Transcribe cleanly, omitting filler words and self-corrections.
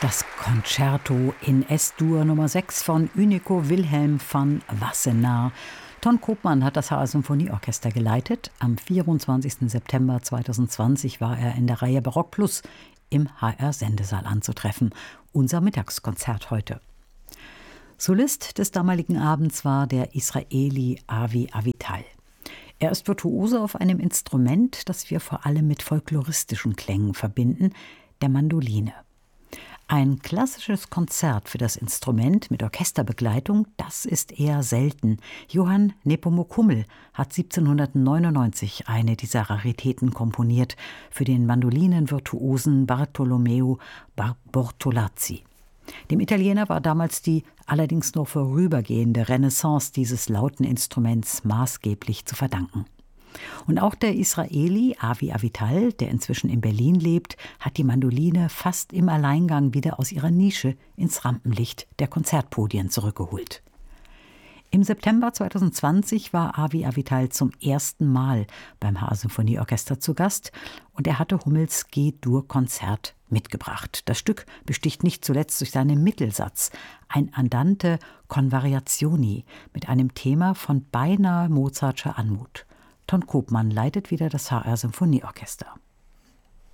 Das Concerto in S-Dur Nummer 6 von Yniko Wilhelm van Wassenaar. Ton Koopman hat das HR Symphonieorchester geleitet. Am 24. September 2020 war er in der Reihe Barock Plus im HR Sendesaal anzutreffen. Unser Mittagskonzert heute. Solist des damaligen Abends war der Israeli Avi Avital. Er ist Virtuose auf einem Instrument, das wir vor allem mit folkloristischen Klängen verbinden, der Mandoline. Ein klassisches Konzert für das Instrument mit Orchesterbegleitung, das ist eher selten. Johann Nepomuk Hummel hat 1799 eine dieser Raritäten komponiert für den Mandolinenvirtuosen Bartolomeo Bortolazzi. Dem Italiener war damals die allerdings nur vorübergehende Renaissance dieses lauten Instruments maßgeblich zu verdanken. Und auch der Israeli Avi Avital, der inzwischen in Berlin lebt, hat die Mandoline fast im Alleingang wieder aus ihrer Nische ins Rampenlicht der Konzertpodien zurückgeholt. Im September 2020 war Avi Avital zum ersten Mal beim HR Symphonieorchester zu Gast und er hatte Hummels G-Dur-Konzert mitgebracht. Das Stück besticht nicht zuletzt durch seinen Mittelsatz, ein Andante con variazioni mit einem Thema von beinahe Mozartscher Anmut. Ton Koopman leitet wieder das HR Symphonieorchester.